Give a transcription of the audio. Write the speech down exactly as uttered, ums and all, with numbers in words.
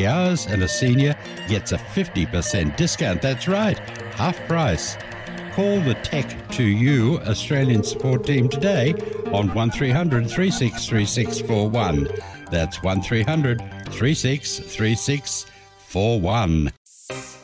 forty hours and a senior gets a fifty percent discount. That's right, half price. Call the Tech to You Australian support team today on one three hundred, three six three six four one. That's one three hundred, three six three six four one.